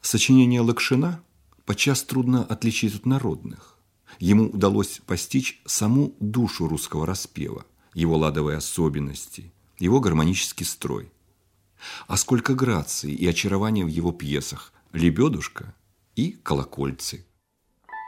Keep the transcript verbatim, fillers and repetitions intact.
Сочинения Лакшина подчас трудно отличить от народных. Ему удалось постичь саму душу русского распева, его ладовые особенности, его гармонический строй. А сколько грации и очарования в его пьесах «Лебедушка» и «Колокольцы».